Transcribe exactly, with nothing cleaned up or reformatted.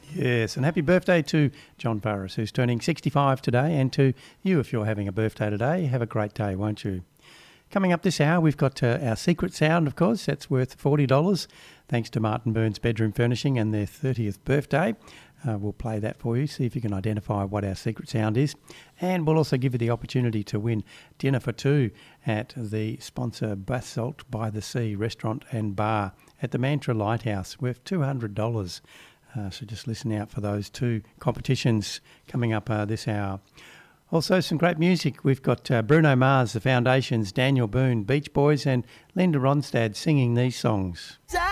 Yes, and happy birthday to John Farris, who's turning sixty-five today, and to you if you're having a birthday today. Have a great day, won't you? Coming up this hour, we've got uh, our secret sound, of course. That's worth forty dollars, thanks to Martin Burns Bedroom Furnishing and their thirtieth birthday. Uh, we'll play that for you, see if you can identify what our secret sound is. And we'll also give you the opportunity to win dinner for two at the sponsor Basalt by the Sea Restaurant and Bar at the Mantra Lighthouse, worth two hundred dollars. Uh, so just listen out for those two competitions coming up uh, this hour. Also, some great music. We've got uh, Bruno Mars, The Foundations, Daniel Boone, Beach Boys, and Linda Ronstadt singing these songs.